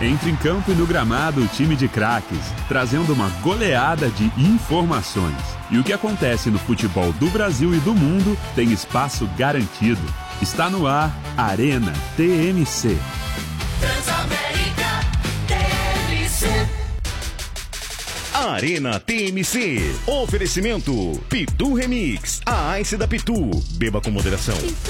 Entra em campo e no gramado o time de craques, trazendo uma goleada de informações. E o que acontece no futebol do Brasil e do mundo tem espaço garantido. Está no ar, Arena TMC. Transamérica TMC. Arena TMC. Oferecimento Pitu Remix. A Ice da Pitu. Beba com moderação.